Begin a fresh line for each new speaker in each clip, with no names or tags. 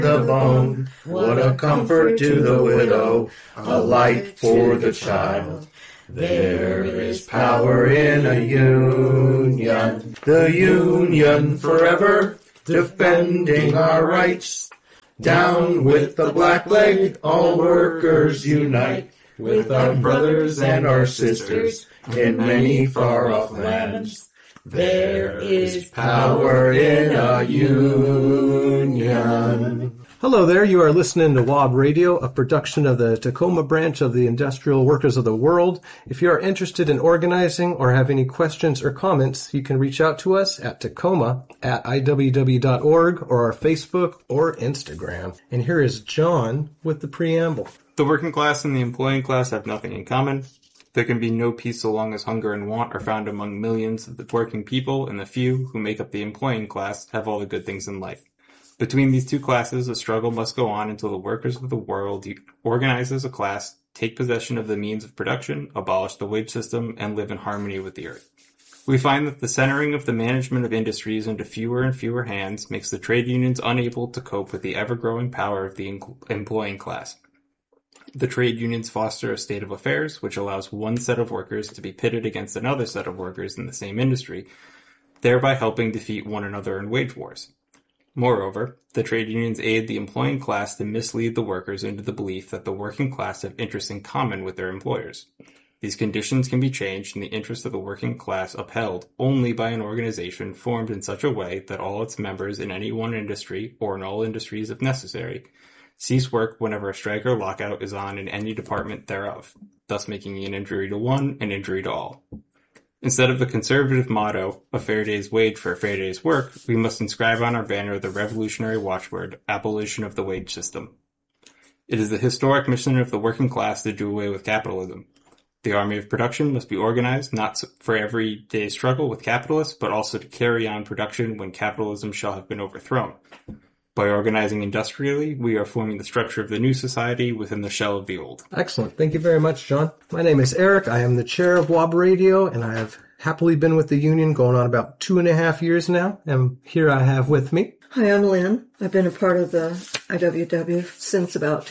the bone. What a comfort to the widow, a light for the child. There is power in a union, the union forever, defending our rights. Down with the black leg, all workers unite, with our brothers and our sisters in many far-off lands. There is power in a union.
Hello there, you are listening to WOB Radio, a production of the Tacoma branch of the Industrial Workers of the World. If you are interested in organizing or have any questions or comments, you can reach out to us at Tacoma@iww.org or our Facebook or Instagram. And here is John with the preamble.
The working class and the employing class have nothing in common. There can be no peace so long as hunger and want are found among millions of the working people, and the few who make up the employing class have all the good things in life. Between these two classes, a struggle must go on until the workers of the world organize as a class, take possession of the means of production, abolish the wage system, and live in harmony with the earth. We find that the centering of the management of industries into fewer and fewer hands makes the trade unions unable to cope with the ever-growing power of the employing class. The trade unions foster a state of affairs which allows one set of workers to be pitted against another set of workers in the same industry, thereby helping defeat one another in wage wars. Moreover, the trade unions aid the employing class to mislead the workers into the belief that the working class have interests in common with their employers. These conditions can be changed in the interest of the working class upheld only by an organization formed in such a way that all its members in any one industry, or in all industries if necessary, cease work whenever a strike or lockout is on in any department thereof, thus making an injury to one an injury to all. Instead of the conservative motto, a fair day's wage for a fair day's work, we must inscribe on our banner the revolutionary watchword, abolition of the wage system. It is the historic mission of the working class to do away with capitalism. The army of production must be organized not for everyday struggle with capitalists, but also to carry on production when capitalism shall have been overthrown. By organizing industrially, we are forming the structure of the new society within the shell of the old.
Excellent. Thank you very much, John. My name is Eric. I am the chair of WOB Radio, and I have happily been with the union going on about 2.5 years now. And here I have with me.
Hi, I'm Lynn. I've been a part of the IWW since about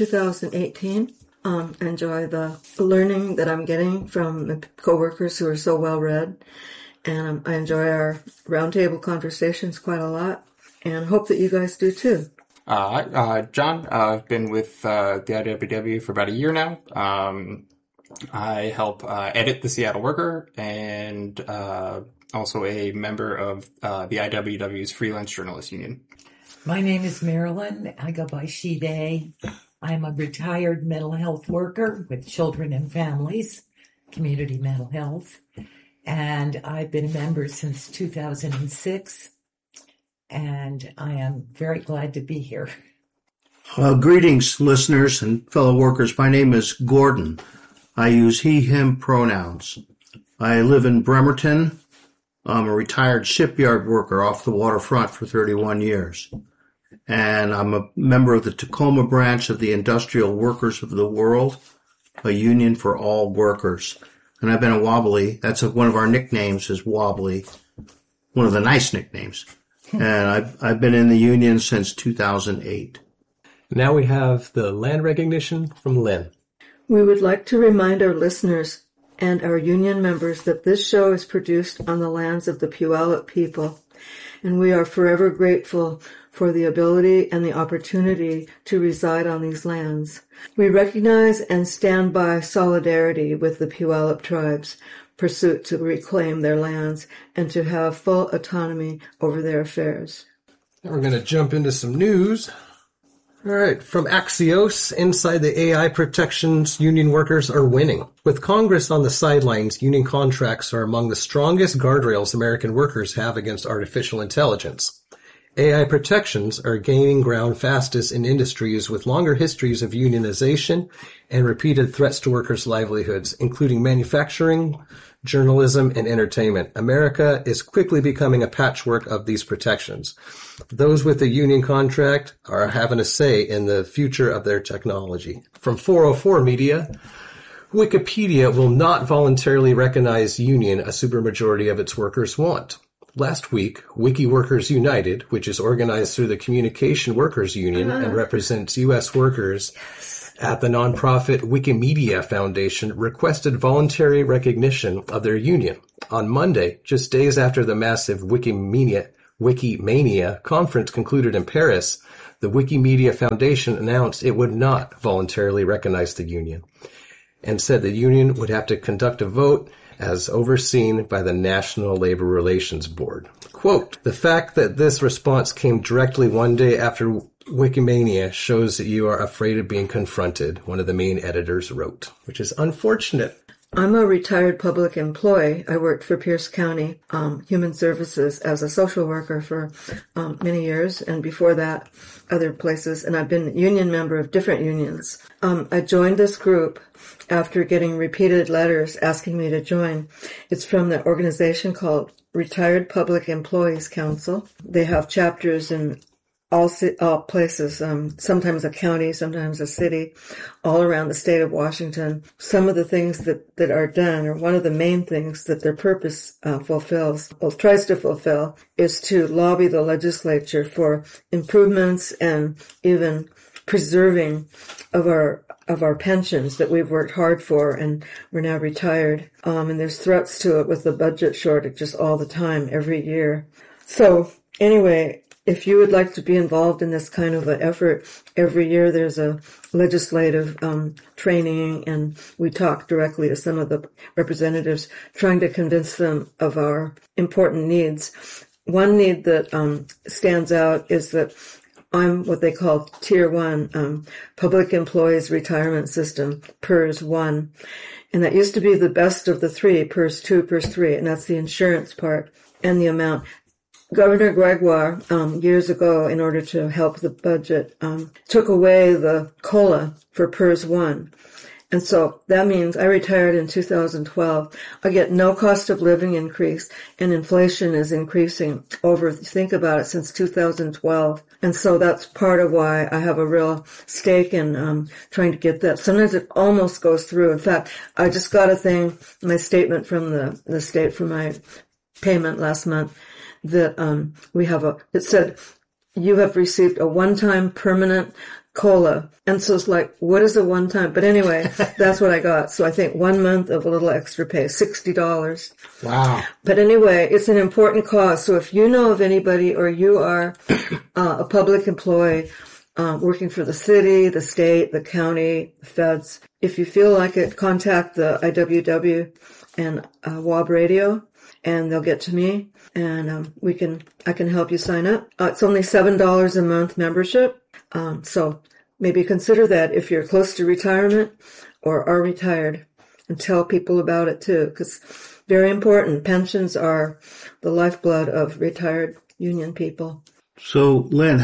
2018. I enjoy the learning that I'm getting from the coworkers who are so well-read. And I enjoy our roundtable conversations quite a lot. And hope that you guys do too.
John, I've been with the IWW for about a year now. I help edit the Seattle Worker and also a member of the IWW's Freelance Journalist Union.
My name is Marilyn. I go by She, They. I'm a retired mental health worker with children and families, community mental health. And I've been a member since 2006. And I am very glad to be here.
Greetings, listeners and fellow workers. My name is Gordon. I use he, him pronouns. I live in Bremerton. I'm a retired shipyard worker off the waterfront for 31 years. And I'm a member of the Tacoma branch of the Industrial Workers of the World, a union for all workers. And I've been a Wobbly. That's one of our nicknames is Wobbly. One of the nice nicknames. And I've been in the union since 2008.
Now we have the land recognition from Lynn.
We would like to remind our listeners and our union members that this show is produced on the lands of the Puyallup people, and we are forever grateful for the ability and the opportunity to reside on these lands. We recognize and stand by solidarity with the Puyallup tribes' pursuit to reclaim their lands and to have full autonomy over their affairs.
Now we're going to jump into some news. All right, from Axios, inside the AI protections, union workers are winning. With Congress on the sidelines, union contracts are among the strongest guardrails American workers have against artificial intelligence. AI protections are gaining ground fastest in industries with longer histories of unionization and repeated threats to workers' livelihoods, including manufacturing, journalism, and entertainment. America is quickly becoming a patchwork of these protections. Those with a union contract are having a say in the future of their technology. From 404 Media, Wikipedia will not voluntarily recognize union a supermajority of its workers want. Last week, Wiki Workers United, which is organized through the Communication Workers Union and represents U.S. workers at the nonprofit Wikimedia Foundation, requested voluntary recognition of their union. On Monday, just days after the massive Wikimania conference concluded in Paris, the Wikimedia Foundation announced it would not voluntarily recognize the union and said the union would have to conduct a vote as overseen by the National Labor Relations Board. Quote, "The fact that this response came directly one day after Wikimania shows that you are afraid of being confronted," one of the main editors wrote, which is unfortunate.
I'm a retired public employee. I worked for Pierce County Human Services as a social worker for many years, and before that, other places. And I've been a union member of different unions. I joined this group after getting repeated letters asking me to join. It's from the organization called Retired Public Employees Council. They have chapters in all places, sometimes a county, sometimes a city, all around the state of Washington. Some of the things that are done, or one of the main things that their purpose tries to fulfill, is to lobby the legislature for improvements and even preserving of our pensions that we've worked hard for and we're now retired. And there's threats to it with the budget shortages all the time, every year. So anyway, if you would like to be involved in this kind of an effort, every year there's a legislative training, and we talk directly to some of the representatives, trying to convince them of our important needs. One need that stands out is that I'm what they call Tier 1, Public Employees Retirement System, PERS 1. And that used to be the best of the three, PERS 2, PERS 3, and that's the insurance part and the amount. Governor Gregoire, years ago, in order to help the budget, took away the COLA for PERS 1. And so that means I retired in 2012. I get no cost of living increase, and inflation is increasing think about it, since 2012. And so that's part of why I have a real stake in trying to get that. Sometimes it almost goes through. In fact, I just got my statement from the state for my payment last month, that it said, you have received a one-time permanent COLA. And so it's like, what is a one-time? But anyway, that's what I got. So I think 1 month of a little extra pay, $60.
Wow.
But anyway, it's an important cause. So if you know of anybody, or you are a public employee working for the city, the state, the county, the feds, if you feel like it, contact the IWW and WAB Radio, and they'll get to me, and I can help you sign up. It's only $7 a month membership. So maybe consider that if you're close to retirement or are retired, and tell people about it too, because very important. Pensions are the lifeblood of retired union people.
So, Lynn,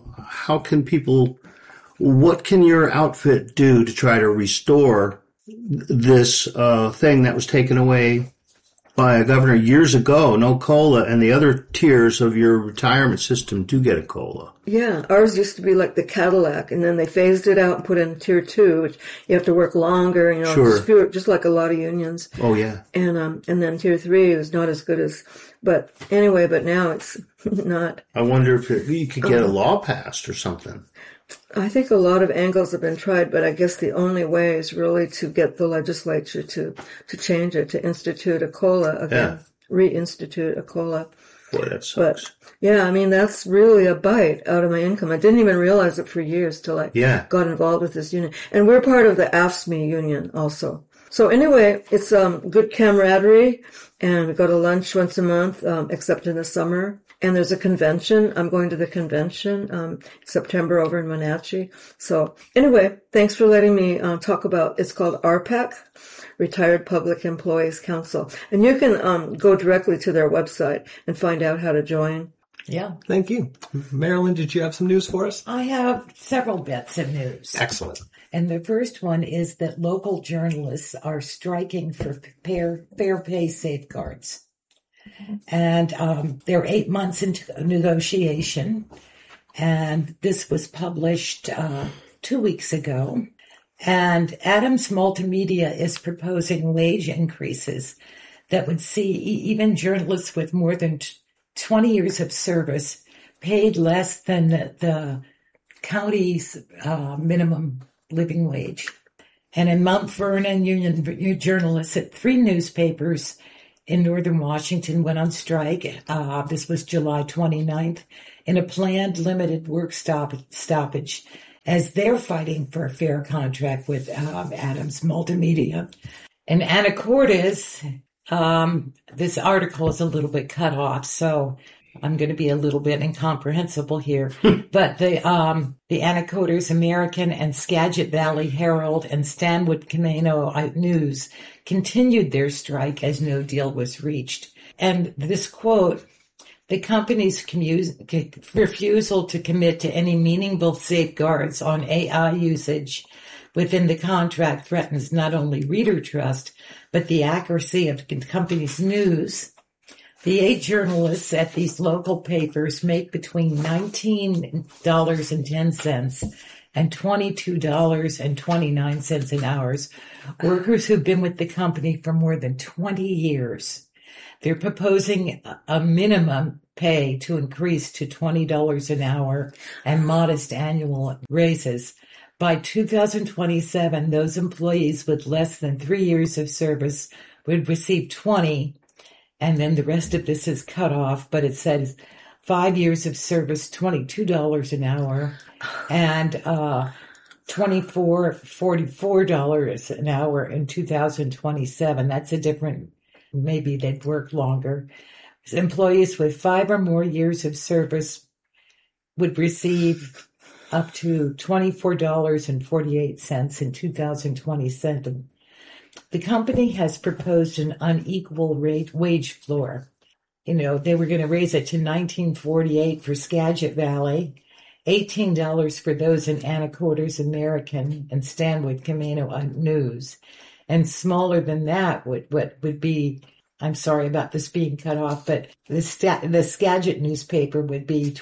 what can your outfit do to try to restore this thing that was taken away by a governor years ago, no COLA, and the other tiers of your retirement system do get a COLA?
Yeah, ours used to be like the Cadillac, and then they phased it out and put in Tier 2, which you have to work longer,
Sure.
just like a lot of unions.
Oh, yeah.
And then Tier 3 is not as good as, but now it's not.
I wonder if you could get a law passed or something.
I think a lot of angles have been tried, but I guess the only way is really to get the legislature to change it, to institute a COLA again, reinstitute a COLA.
Boy, that sucks.
But yeah, I mean, that's really a bite out of my income. I didn't even realize it for years till I got involved with this union. And we're part of the AFSCME union also. So anyway, it's good camaraderie, and we go to lunch once a month, except in the summer. And there's a convention. I'm going to the convention September over in Wenatchee. So anyway, thanks for letting me talk about. It's called RPEC, Retired Public Employees Council, and you can go directly to their website and find out how to join.
Yeah.
Thank you. Marilyn, did you have some news for us?
I have several bits of news.
Excellent.
And the first one is that local journalists are striking for fair pay safeguards. And they're 8 months into negotiation, and this was published 2 weeks ago. And Adams Multimedia is proposing wage increases that would see even journalists with more than 20 years of service paid less than the county's minimum living wage. And in Mount Vernon, union journalists at 3 newspapers in northern Washington went on strike. This was July 29th in a planned limited work stoppage as they're fighting for a fair contract with Adams Multimedia. In Anacortes, this article is a little bit cut off, so I'm going to be a little bit incomprehensible here. But the Anacortes American and Skagit Valley Herald and Stanwood Camino News continued their strike as no deal was reached. And this quote, the company's refusal to commit to any meaningful safeguards on AI usage within the contract threatens not only reader trust, but the accuracy of the company's news. The 8 journalists at these local papers make between $19.10 and $22.29 an hour. Workers who've been with the company for more than 20 years. They're proposing a minimum pay to increase to $20 an hour and modest annual raises. By 2027, those employees with less than 3 years of service would receive 20, and then the rest of this is cut off, but it says 5 years of service, $22 an hour, and $44 an hour in 2027. That's a different, maybe they'd work longer. Employees with 5 or more years of service would receive up to $24.48 in 2027. The company has proposed an unequal wage floor. They were going to raise it to $19.48 for Skagit Valley, $18 for those in Anacortes American and Stanwood Camino News, and smaller than that would be, I'm sorry about this being cut off, but the Skagit newspaper would be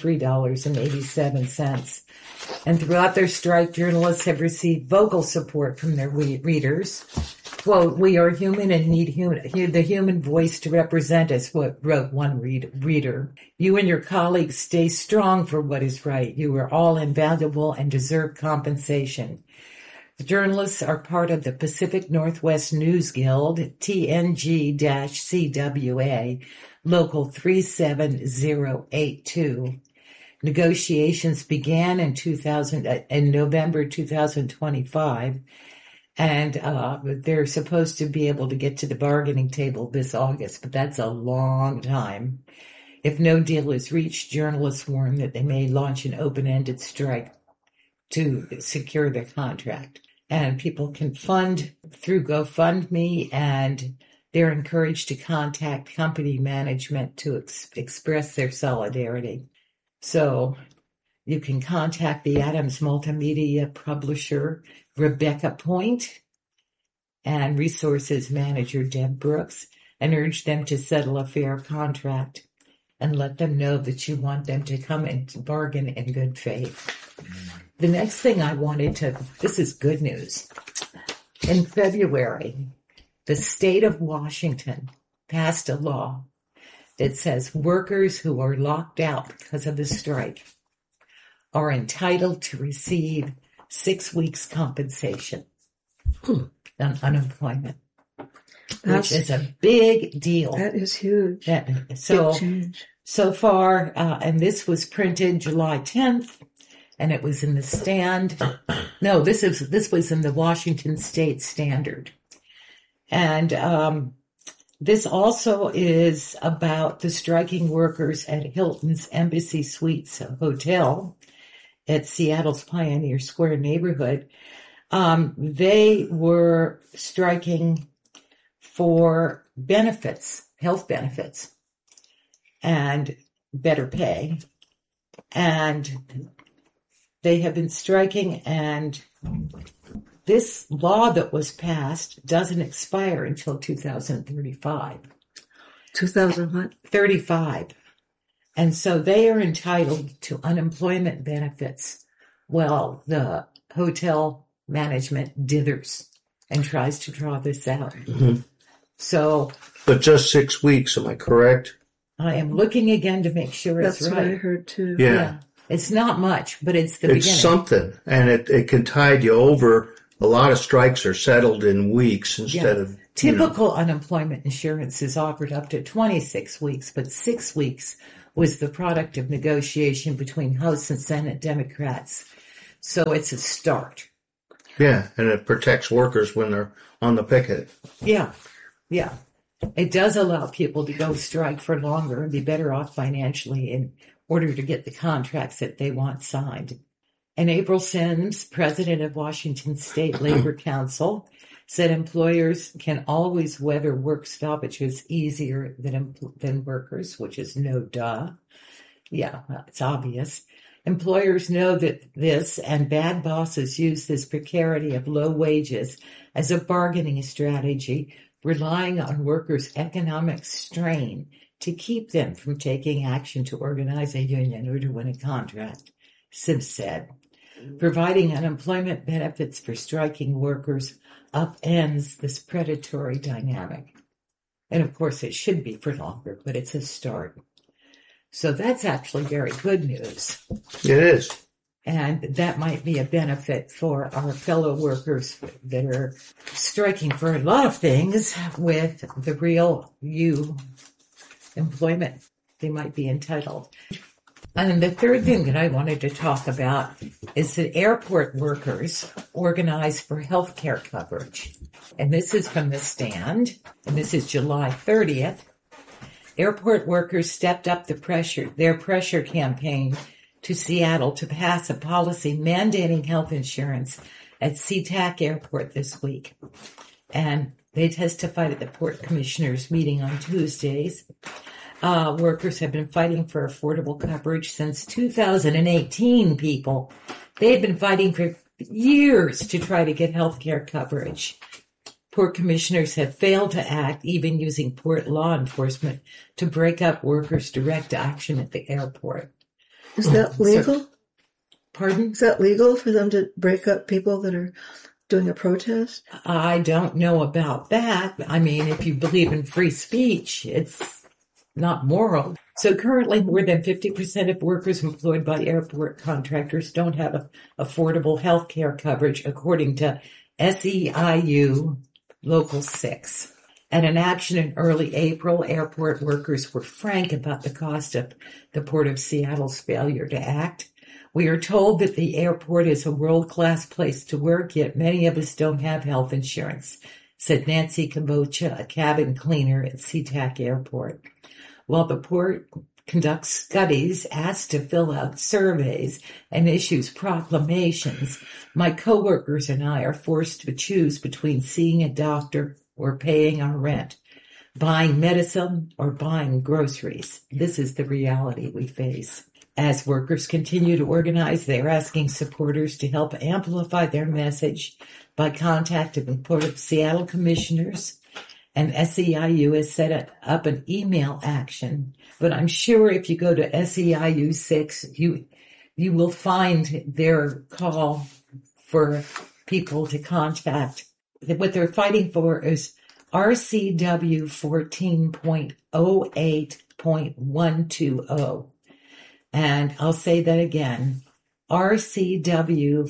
$23.87. And throughout their strike, journalists have received vocal support from their readers. Quote, we are human and need the human voice to represent us, wrote one reader. You and your colleagues stay strong for what is right. You are all invaluable and deserve compensation. The journalists are part of the Pacific Northwest News Guild, TNG-CWA, Local 37082. Negotiations began in November 2025, and they're supposed to be able to get to the bargaining table this August, but that's a long time. If no deal is reached, journalists warn that they may launch an open-ended strike to secure their contract. And people can fund through GoFundMe, and they're encouraged to contact company management to express their solidarity. So you can contact the Adams Multimedia publisher, Rebecca Point, and resources manager, Deb Brooks, and urge them to settle a fair contract and let them know that you want them to come and bargain in good faith. The next thing this is good news. In February, the state of Washington passed a law that says workers who are locked out because of the strike are entitled to receive 6 weeks compensation on unemployment, which is a big deal.
That is huge. Big change.
So far, and this was printed July 10th, and it was in the Stand. No, this was in the Washington State Standard. And this also is about the striking workers at Hilton's Embassy Suites Hotel at Seattle's Pioneer Square neighborhood. They were striking for benefits, health benefits, and better pay. And they have been striking, and this law that was passed doesn't expire until 2035.
2000 what?
35. And so they are entitled to unemployment benefits. Well, the hotel management dithers and tries to draw this out.
Mm-hmm.
So.
But just 6 weeks, am I correct?
I am looking again to make sure
That's
it's
what I
right.
heard too.
Yeah.
It's not much, but it's the
It's
beginning.
something, and it can tide you over. A lot of strikes are settled in weeks instead of
Typical unemployment insurance is offered up to 26 weeks, but 6 weeks was the product of negotiation between House and Senate Democrats. So it's a start.
Yeah, and it protects workers when they're on the picket.
Yeah. It does allow people to go strike for longer and be better off financially in order to get the contracts that they want signed. And April Sims, president of Washington State Labor Council, said employers can always weather work stoppages easier than workers, which is no duh. Yeah, it's obvious. Employers know that this, and bad bosses use this precarity of low wages as a bargaining strategy, relying on workers' economic strain to keep them from taking action to organize a union or to win a contract, Sims said. Providing unemployment benefits for striking workers upends this predatory dynamic. And of course, it should be for longer, but it's a start. So that's actually very good news.
It is.
And that might be a benefit for our fellow workers that are striking for a lot of things with the real employment they might be entitled. And the third thing that I wanted to talk about is that airport workers organize for health care coverage. And this is from The Stand, and this is July 30th. Airport workers stepped up their pressure campaign to Seattle to pass a policy mandating health insurance at SeaTac Airport this week. And they testified at the Port Commissioners meeting on Tuesdays. Workers have been fighting for affordable coverage since 2018, people. They've been fighting for years to try to get health care coverage. Port commissioners have failed to act, even using port law enforcement to break up workers' direct action at the airport.
Is that legal?
Pardon?
Is that legal for them to break up people that are doing a protest?
I don't know about that. I mean, if you believe in free speech, it's not moral. So currently, more than 50% of workers employed by airport contractors don't have affordable health care coverage, according to SEIU Local 6. At an action in early April, airport workers were frank about the cost of the Port of Seattle's failure to act. We are told that the airport is a world-class place to work, yet many of us don't have health insurance, said Nancy Kabocha, a cabin cleaner at SeaTac Airport. While the port conducts studies, asks to fill out surveys, and issues proclamations, my coworkers and I are forced to choose between seeing a doctor or paying our rent, buying medicine or buying groceries. This is the reality we face. As workers continue to organize, they are asking supporters to help amplify their message by contacting the Port of Seattle commissioners, and SEIU has set up an email action. But I'm sure if you go to SEIU 6, you will find their call for people to contact. What they're fighting for is RCW 14.08.120. And I'll say that again. RCW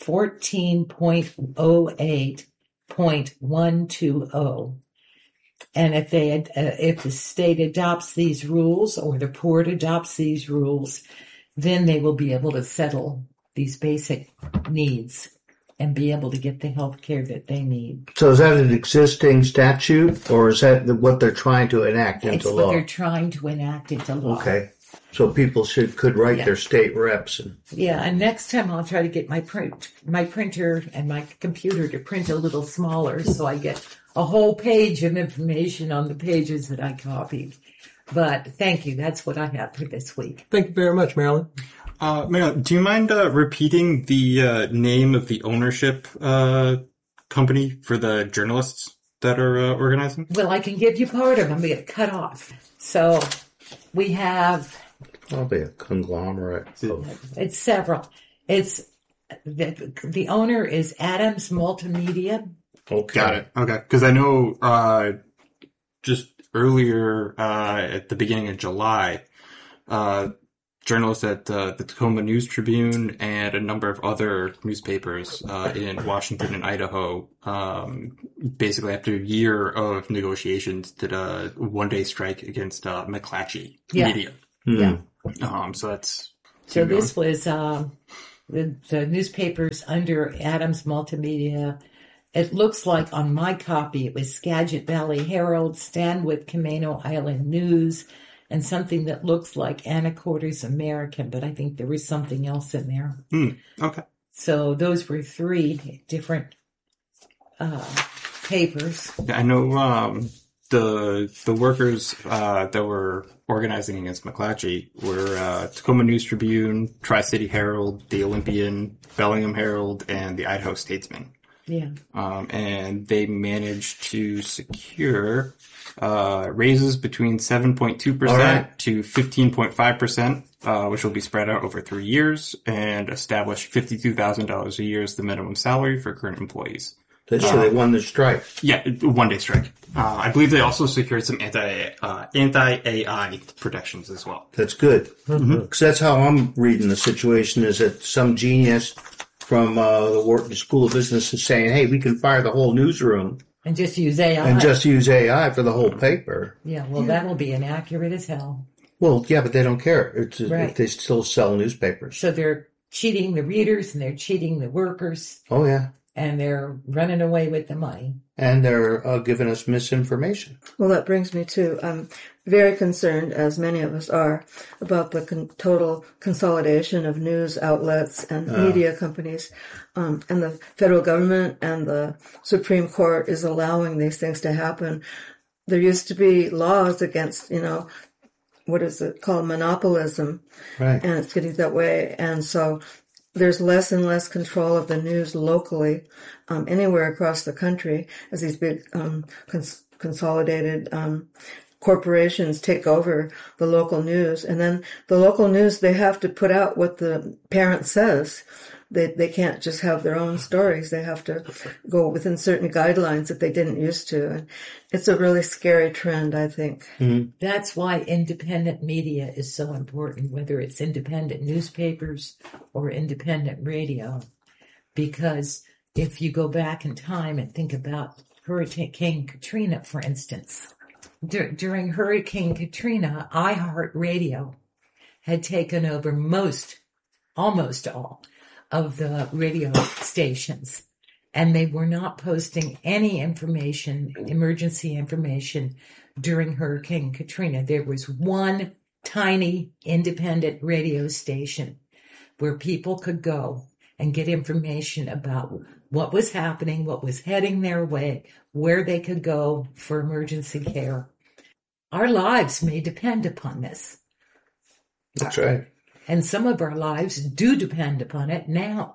14.08.120. And if the state adopts these rules or the port adopts these rules, then they will be able to settle these basic needs and be able to get the health care that they need.
So is that an existing statute, or is that what they're trying to enact into
It's
law?
what they're trying to enact into law.
Okay. So people could write
Yeah.
their state reps.
Yeah, and next time I'll try to get my printer and my computer to print a little smaller so I get a whole page of information on the pages that I copied. But thank you. That's what I have for this week.
Thank you very much, Marilyn.
Marilyn, do you mind repeating the name of the ownership company for the journalists that are organizing?
Well, I can give you part of them. I'm going to cut off. So we have...
Probably a conglomerate.
It's several. It's the owner is Adams Multimedia.
Okay.
Got it. Okay. Because I know just earlier at the beginning of July, journalists at the Tacoma News Tribune and a number of other newspapers in Washington and Idaho, basically after a year of negotiations, did a one-day strike against McClatchy Media.
Yeah.
So that's
So this was the newspapers under Adams Multimedia. It looks like on my copy it was Skagit Valley Herald, Stanwix Camano Island News, and something that looks like Anacortes American, but I think there was something else in there.
Okay.
So those were 3 different papers.
I know the workers that were organizing against McClatchy were Tacoma News Tribune, Tri-City Herald, the Olympian, Bellingham Herald, and the Idaho Statesman.
Yeah.
And they managed to secure raises between 7.2% to 15.5%, which will be spread out over 3 years, and establish $52,000 a year as the minimum salary for current employees.
So they won the strike.
Yeah, one-day strike. I believe they also secured some anti-AI protections as well.
That's good. Because that's how I'm reading the situation, is that some genius from the School of Business is saying, hey, we can fire the whole newsroom.
And just use AI.
And just use AI for the whole paper.
Yeah, well, that will be inaccurate as hell.
Well, yeah, but they don't care.
Right.
They still sell newspapers.
So they're cheating the readers and they're cheating the workers.
Oh, yeah.
And they're running away with the money.
And they're giving us misinformation.
Well, that brings me to, I'm very concerned, as many of us are, about the total consolidation of news outlets and media companies. And the federal government and the Supreme Court is allowing these things to happen. There used to be laws against, what is it called, monopolism.
Right.
And it's getting that way. And so there's less and less control of the news locally, anywhere across the country, as these big consolidated corporations take over the local news. And then the local news, they have to put out what the parent says. They can't just have their own stories. They have to go within certain guidelines that they didn't used to. And it's a really scary trend, I think.
Mm-hmm.
That's why independent media is so important, whether it's independent newspapers or independent radio. Because if you go back in time and think about Hurricane Katrina, for instance, during Hurricane Katrina, iHeartRadio had taken over almost all of the radio stations, and they were not posting any information, emergency information, during Hurricane Katrina. There was one tiny independent radio station where people could go and get information about what was happening, what was heading their way, where they could go for emergency care. Our lives may depend upon this.
That's right.
And some of our lives do depend upon it now.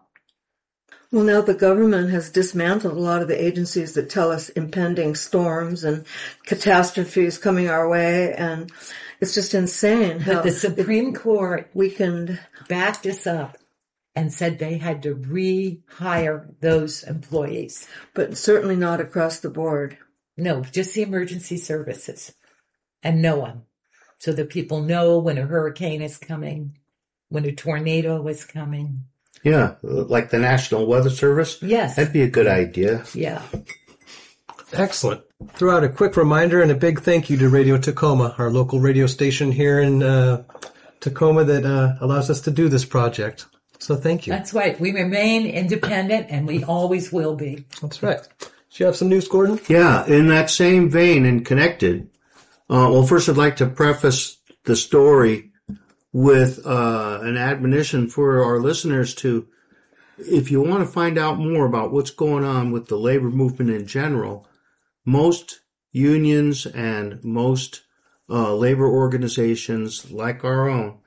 Well, now the government has dismantled a lot of the agencies that tell us impending storms and catastrophes coming our way, and it's just insane how
But the Supreme Court
weakened,
backed us up and said they had to rehire those employees.
but certainly not across the board.
No, just the emergency services and no one. So that people know when a hurricane is coming, when a tornado is coming.
Yeah, like the National Weather Service.
Yes.
That'd be a good idea.
Yeah.
Excellent. Throw out a quick reminder and a big thank you to Radio Tacoma, our local radio station here in Tacoma that allows us to do this project. So thank you.
That's right. We remain independent and we always will be.
That's right. Do you have some news, Gordon?
Yeah, in that same vein and connected, well, first I'd like to preface the story with an admonition for our listeners to, if you want to find out more about what's going on with the labor movement in general, most unions and most labor organizations like our own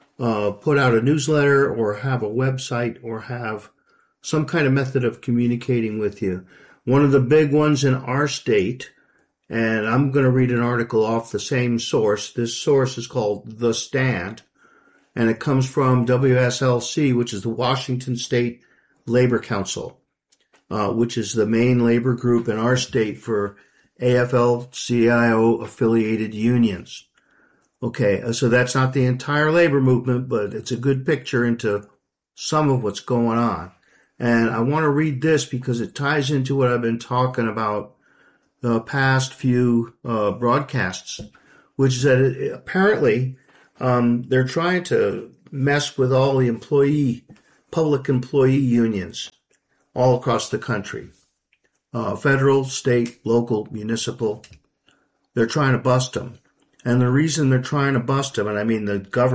put out a newsletter or have a website or have some kind of method of communicating with you. One of the big ones in our state, and I'm going to read an article off the same source. This source is called The Stand, and it comes from WSLC, which is the Washington State Labor Council, which is the main labor group in our state for AFL-CIO affiliated unions. Okay, so that's not the entire labor movement, but it's a good picture into some of what's going on. And I want to read this because it ties into what I've been talking about the past few broadcasts, which is that apparently they're trying to mess with all the public employee unions all across the country. Federal, state, local, municipal. They're trying to bust them. And the reason they're trying to bust them, and I mean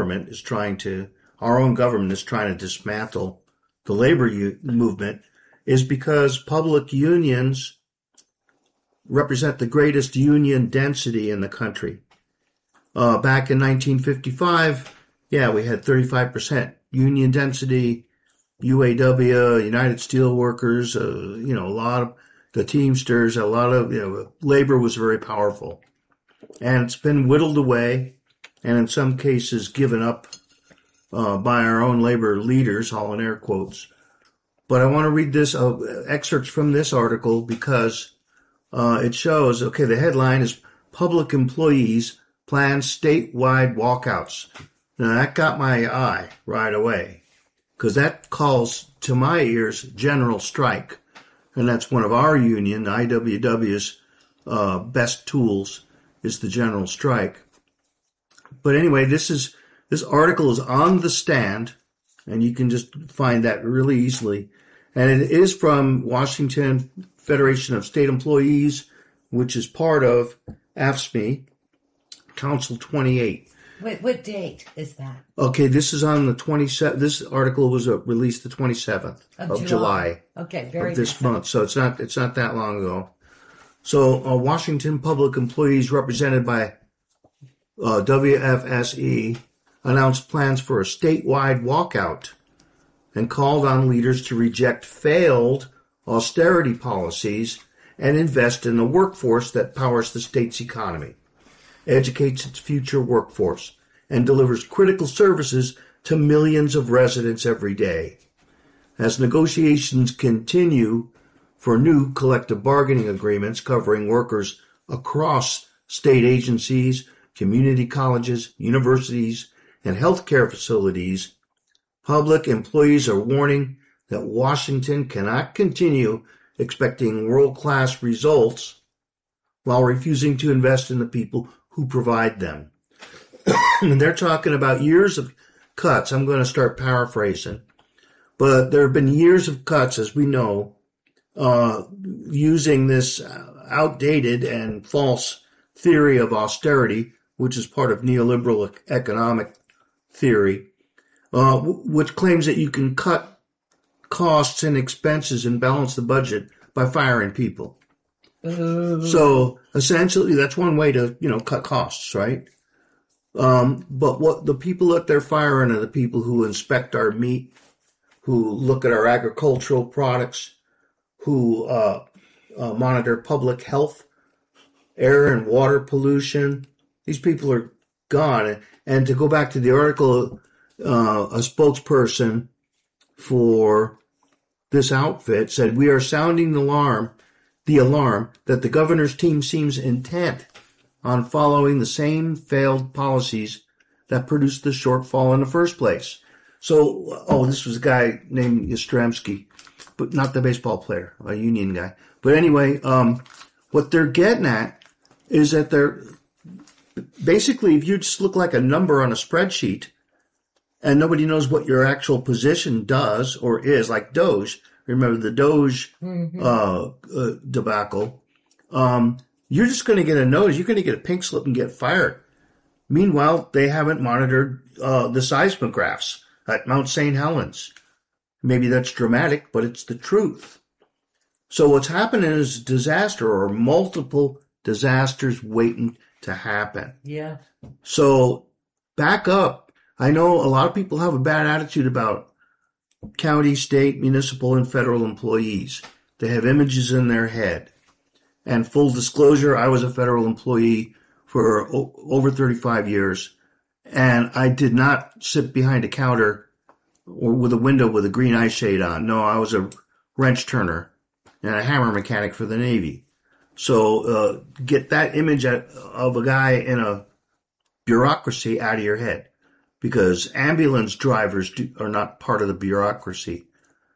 our own government is trying to dismantle the labor movement, is because public unions represent the greatest union density in the country. Back in 1955, we had 35% union density. UAW, United Steelworkers, a lot of the Teamsters, a lot of, labor was very powerful. And it's been whittled away, and in some cases given up by our own labor leaders, all in air quotes. But I want to read this excerpts from this article because it shows, the headline is Public Employees Plan Statewide Walkouts. Now that got my eye right away because that calls to my ears general strike. And that's one of our union, IWW's best tools is the general strike. But anyway, this article is on The Stand, and you can just find that really easily. And it is from Washington Federation of State Employees, which is part of AFSCME, Council 28.
Wait, what date is that?
Okay, this is on the 27th. This article was released the 27th of July.
Okay, very
of this
recent.
month. So it's not that long ago. So Washington public employees represented by WFSE announced plans for a statewide walkout and called on leaders to reject failed austerity policies and invest in the workforce that powers the state's economy, educates its future workforce, and delivers critical services to millions of residents every day. As negotiations continue for new collective bargaining agreements covering workers across state agencies, community colleges, universities, and healthcare facilities, public employees are warning that Washington cannot continue expecting world-class results while refusing to invest in the people who provide them. And they're talking about years of cuts. I'm going to start paraphrasing. But there have been years of cuts, as we know, using this outdated and false theory of austerity, which is part of neoliberal economic theory, which claims that you can cut costs and expenses and balance the budget by firing people. So essentially, that's one way to, cut costs, right? But what the people that they're firing are the people who inspect our meat, who look at our agricultural products, who monitor public health, air and water pollution. These people are gone. And to go back to the article, a spokesperson for this outfit said, "We are sounding the alarm that the governor's team seems intent on following the same failed policies that produced the shortfall in the first place." So, this was a guy named Yastrzemski, but not the baseball player, a union guy. But anyway, what they're getting at is that they're basically, if you just look like a number on a spreadsheet and nobody knows what your actual position does or is, like Doge, remember the Doge debacle, you're just going to get a notice. You're going to get a pink slip and get fired. Meanwhile, they haven't monitored the seismographs at Mount St. Helens. Maybe that's dramatic, but it's the truth. So what's happening is disaster or multiple disasters waiting to happen.
Yeah.
So back up. I know a lot of people have a bad attitude about county, state, municipal, and federal employees. They have images in their head. And full disclosure, I was a federal employee for over 35 years, and I did not sit behind a counter or with a window with a green eye shade on. No, I was a wrench turner and a hammer mechanic for the Navy. So get that image of a guy in a bureaucracy out of your head, because ambulance drivers are not part of the bureaucracy.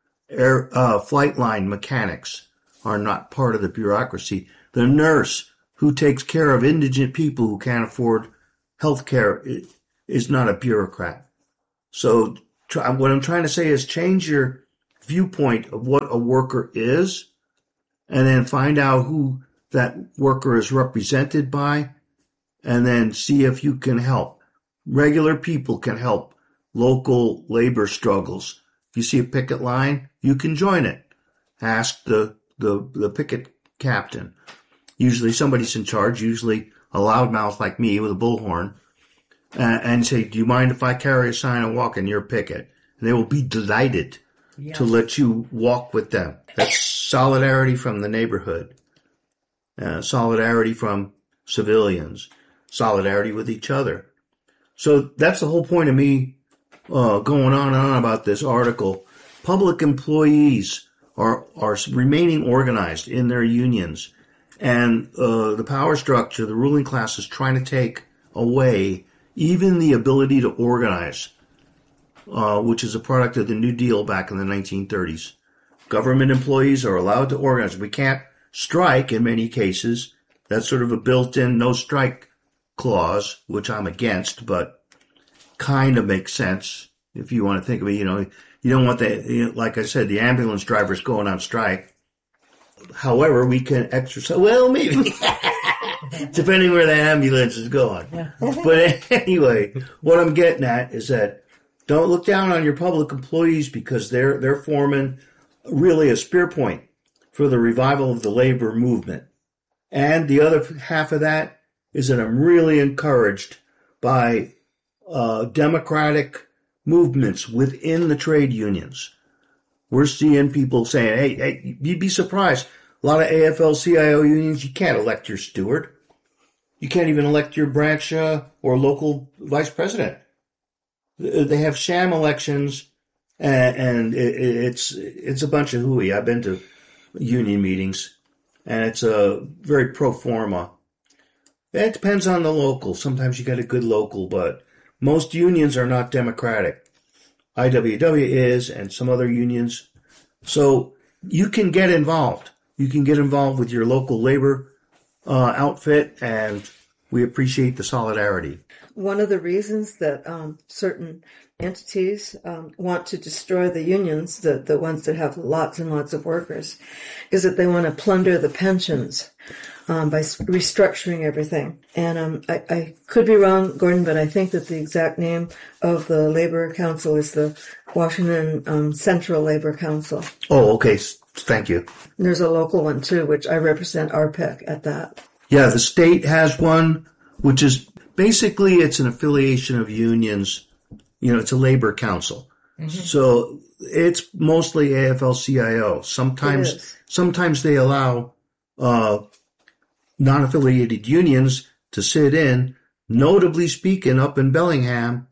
Flight line mechanics are not part of the bureaucracy. The nurse who takes care of indigent people who can't afford health care is not a bureaucrat. So what I'm trying to say is change your viewpoint of what a worker is, and then find out who that worker is represented by, and then see if you can help. Regular people can help local labor struggles. If you see a picket line, you can join it. Ask the picket captain. Usually somebody's in charge, usually a loudmouth like me with a bullhorn, and say, do you mind if I carry a sign and walk in your picket? And they will be delighted to let you walk with them. That's solidarity from the neighborhood. Solidarity from civilians. Solidarity with each other. So that's the whole point of me going on and on about this article. Public employees are remaining organized in their unions, and the power structure, the ruling class, is trying to take away even the ability to organize, which is a product of the New Deal back in the 1930s. Government employees are allowed to organize. We can't strike in many cases. That's sort of a built-in no strike clause, which I'm against, but kind of makes sense if you want to think of it. You don't want like I said, the ambulance drivers going on strike. However, we can exercise, well, maybe, depending where the ambulance is going. Yeah. But anyway, what I'm getting at is that don't look down on your public employees, because they're forming really a spear point for the revival of the labor movement. And the other half of that is that I'm really encouraged by democratic movements within the trade unions. We're seeing people saying, hey, you'd be surprised. A lot of AFL-CIO unions, you can't elect your steward. You can't even elect your branch or local vice president. They have sham elections, and it's a bunch of hooey. I've been to union meetings, and it's a very pro forma. It depends on the local. Sometimes you get a good local, but most unions are not democratic. IWW is, and some other unions. So you can get involved. You can get involved with your local labor outfit, and we appreciate the solidarity.
One of the reasons that certain entities want to destroy the unions, the ones that have lots and lots of workers, is that they want to plunder the pensions by restructuring everything. And I could be wrong, Gordon, but I think that the exact name of the Labor Council is the Washington Central Labor Council.
Oh, okay. Thank you.
And there's a local one, too, which I represent RPEC at that.
Yeah, the state has one, which is basically it's an affiliation of unions. It's a labor council. Mm-hmm. So it's mostly AFL-CIO. Sometimes they allow non-affiliated unions to sit in. Notably speaking, up in Bellingham,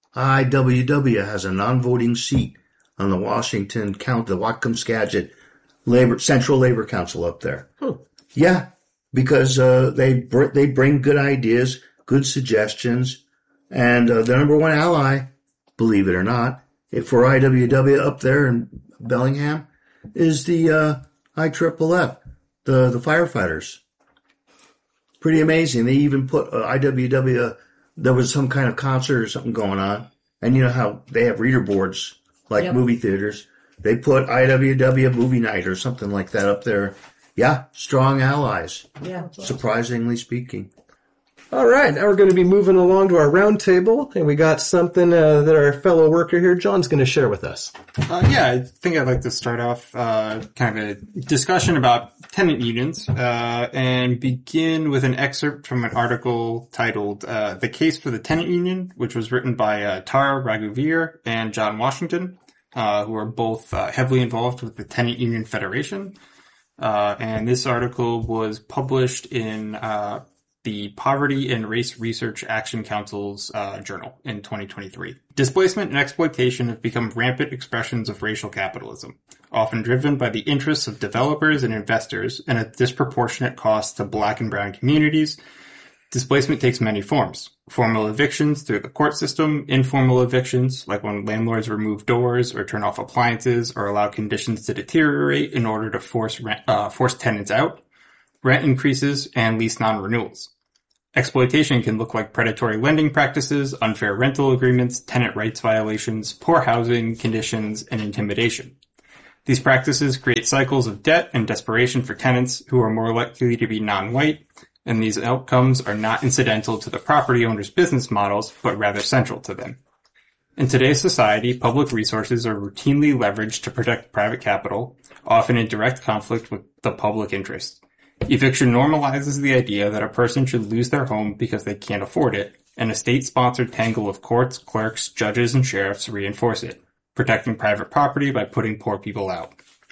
IWW has a non-voting seat on the Washington County, the Whatcom-Skagit Central Labor Council up there.
Huh.
Yeah, because they bring good ideas, good suggestions, and the number one ally, believe it or not, for IWW up there in Bellingham is the IFFF, the firefighters. Pretty amazing. They even put IWW, there was some kind of concert or something going on, and you know how they have reader boards like movie theaters. They put IWW movie night or something like that up there. Yeah, strong allies.
Yeah.
Surprisingly speaking.
All right, now we're going to be moving along to our round table, and we got something that our fellow worker here, John's going to share with us.
I think I'd like to start off kind of a discussion about tenant unions and begin with an excerpt from an article titled The Case for the Tenant Union, which was written by Tara Raghuveer and John Washington, who are both heavily involved with the Tenant Union Federation. And this article was published in the Poverty and Race Research Action Council's journal in 2023. Displacement and exploitation have become rampant expressions of racial capitalism, often driven by the interests of developers and investors and at disproportionate cost to Black and Brown communities. Displacement takes many forms. Formal evictions through the court system, informal evictions, like when landlords remove doors or turn off appliances or allow conditions to deteriorate in order to force tenants out, rent increases, and lease non-renewals. Exploitation can look like predatory lending practices, unfair rental agreements, tenant rights violations, poor housing conditions, and intimidation. These practices create cycles of debt and desperation for tenants who are more likely to be non-white, and these outcomes are not incidental to the property owner's business models, but rather central to them. In today's society, public resources are routinely leveraged to protect private capital, often in direct conflict with the public interest. Eviction normalizes the idea that a person should lose their home because they can't afford it, and a state-sponsored tangle of courts, clerks, judges, and sheriffs reinforce it, protecting private property by putting poor people out.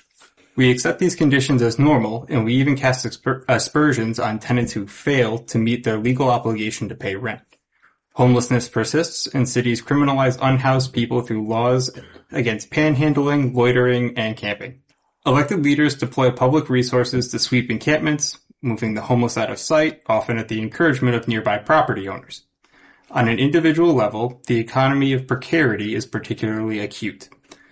We accept these conditions as normal, and we even cast aspersions on tenants who fail to meet their legal obligation to pay rent. Homelessness persists, and cities criminalize unhoused people through laws against panhandling, loitering, and camping. Elected leaders deploy public resources to sweep encampments, moving the homeless out of sight, often at the encouragement of nearby property owners. On an individual level, the economy of precarity is particularly acute.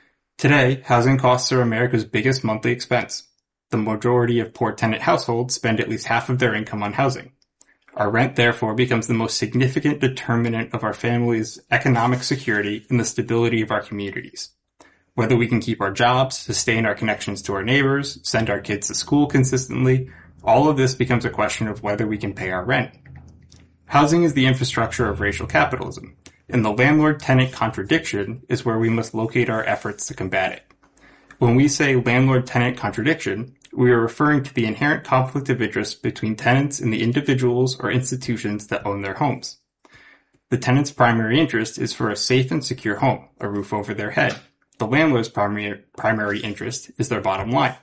Today, housing costs are America's biggest monthly expense. The majority of poor tenant households spend at least half of their income on housing. Our rent, therefore, becomes the most significant determinant of our family's economic security and the stability of our communities. Whether we can keep our jobs, sustain our connections to our neighbors, send our kids to school consistently, all of this becomes a question of whether we can pay our rent. Housing is the infrastructure of racial capitalism, and the landlord-tenant contradiction is where we must locate our efforts to combat it. When we say landlord-tenant contradiction, we are referring to the inherent conflict of interest between tenants and the individuals or institutions that own their homes. The tenant's primary interest is for a safe and secure home, a roof over their head. The landlord's primary interest is their bottom line.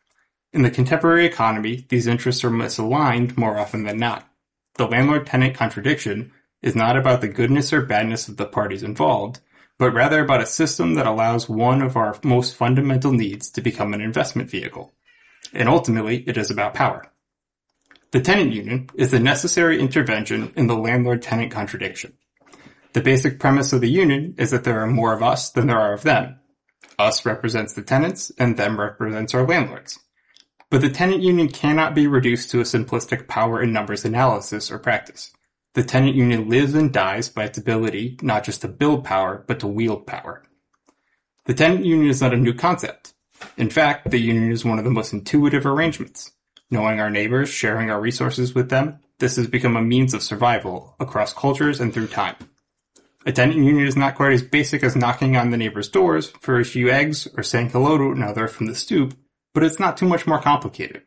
In the contemporary economy, these interests are misaligned more often than not. The landlord-tenant contradiction is not about the goodness or badness of the parties involved, but rather about a system that allows one of our most fundamental needs to become an investment vehicle. And ultimately, it is about power. The tenant union is the necessary intervention in the landlord-tenant contradiction. The basic premise of the union is that there are more of us than there are of them. Us represents the tenants, and them represents our landlords. But the tenant union cannot be reduced to a simplistic power and numbers analysis or practice. The tenant union lives and dies by its ability not just to build power, but to wield power. The tenant union is not a new concept. In fact, the union is one of the most intuitive arrangements. Knowing our neighbors, sharing our resources with them, this has become a means of survival across cultures and through time. A tenant union is not quite as basic as knocking on the neighbor's doors for a few eggs or saying hello to another from the stoop, but it's not too much more complicated.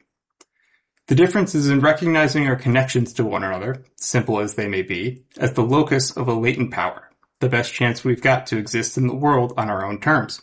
The difference is in recognizing our connections to one another, simple as they may be, as the locus of a latent power, the best chance we've got to exist in the world on our own terms.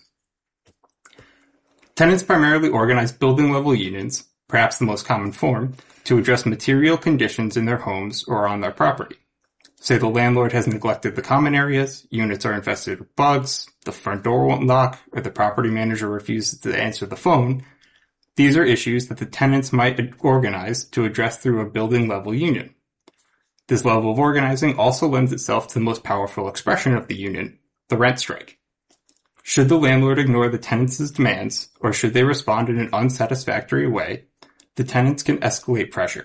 Tenants primarily organize building-level unions, perhaps the most common form, to address material conditions in their homes or on their property. Say the landlord has neglected the common areas, units are infested with bugs, the front door won't lock, or the property manager refuses to answer the phone. These are issues that the tenants might organize to address through a building-level union. This level of organizing also lends itself to the most powerful expression of the union, the rent strike. Should the landlord ignore the tenants' demands, or should they respond in an unsatisfactory way, the tenants can escalate pressure.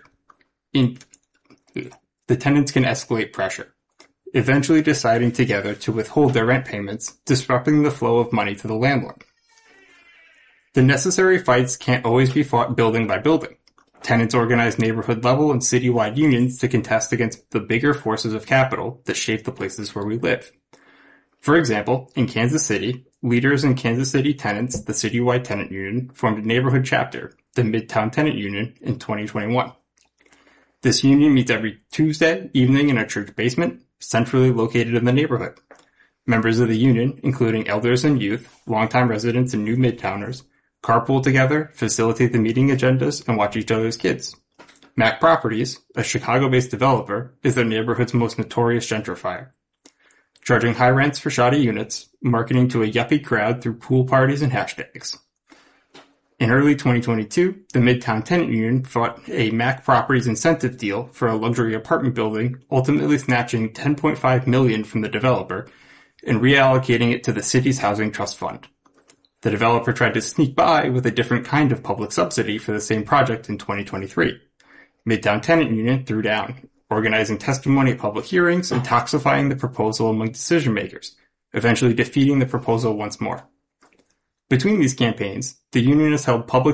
Eventually deciding together to withhold their rent payments, disrupting the flow of money to the landlord. The necessary fights can't always be fought building by building. Tenants organize neighborhood-level and citywide unions to contest against the bigger forces of capital that shape the places where we live. For example, in Kansas City, leaders in Kansas City tenants, the citywide tenant union, formed a neighborhood chapter, the Midtown Tenant Union, in 2021. This union meets every Tuesday evening in a church basement, centrally located in the neighborhood. Members of the union, including elders and youth, longtime residents and new Midtowners, carpool together, facilitate the meeting agendas, and watch each other's kids. Mac Properties, a Chicago-based developer, is their neighborhood's most notorious gentrifier. Charging high rents for shoddy units, marketing to a yuppie crowd through pool parties and hashtags. In early 2022, the Midtown Tenant Union fought a Mac Properties incentive deal for a luxury apartment building, ultimately snatching $10.5 million from the developer and reallocating it to the city's housing trust fund. The developer tried to sneak by with a different kind of public subsidy for the same project in 2023. Midtown Tenant Union threw down, organizing testimony at public hearings and toxifying the proposal among decision makers, eventually defeating the proposal once more. Between these campaigns, the union has held public